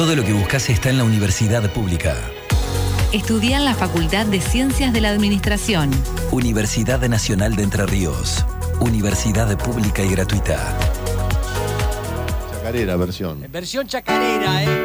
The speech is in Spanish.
Todo lo que buscas está en la Universidad Pública. Estudia en la Facultad de Ciencias de la Administración. Universidad Nacional de Entre Ríos. Universidad pública y gratuita. Chacarera versión. Versión chacarera,